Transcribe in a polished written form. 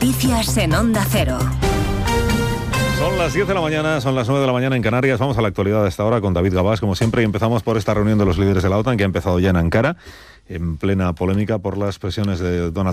Noticias en Onda Cero. Son las 10 de la mañana, son las 9 de la mañana en Canarias. Vamos a la actualidad de esta hora con David Gabás, como siempre, y empezamos por esta reunión de los líderes de la OTAN que ha empezado ya en Ankara, en plena polémica por las presiones de Donald